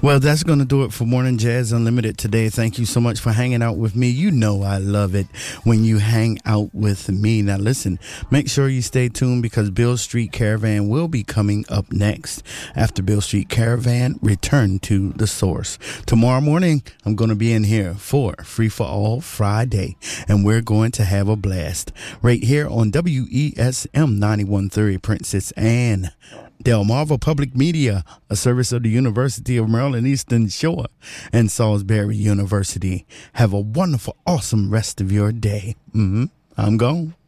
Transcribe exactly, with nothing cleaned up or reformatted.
Well, that's going to do it for Morning Jazz Unlimited today. Thank you so much for hanging out with me. You know I love it when you hang out with me. Now, listen, make sure you stay tuned because Beale Street Caravan will be coming up next. After Beale Street Caravan, return to the source. Tomorrow morning, I'm going to be in here for Free for All Friday, and we're going to have a blast right here on W E S M ninety-one thirty Princess Anne. Delmarva Public Media, a service of the University of Maryland Eastern Shore and Salisbury University. Have a wonderful, awesome rest of your day. Mm-hmm. I'm gone.